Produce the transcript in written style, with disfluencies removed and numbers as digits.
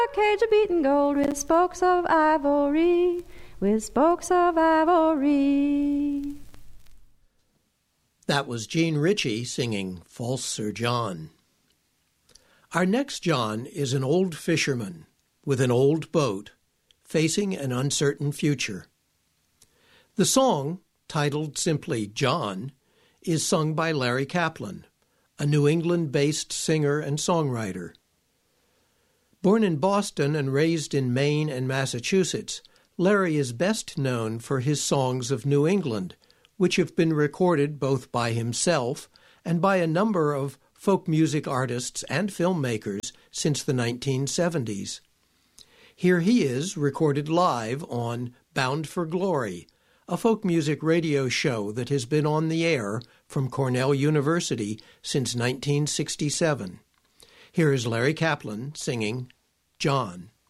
A cage of beaten gold with spokes of ivory, with spokes of ivory. That was Jean Ritchie singing False Sir John. Our next John is an old fisherman with an old boat facing an uncertain future. The song, titled simply John, is sung by Larry Kaplan, a New England-based singer and songwriter. Born in Boston and raised in Maine and Massachusetts, Larry is best known for his songs of New England, which have been recorded both by himself and by a number of folk music artists and filmmakers since the 1970s. Here he is, recorded live on Bound for Glory, a folk music radio show that has been on the air from Cornell University since 1967. Here is Larry Kaplan singing John.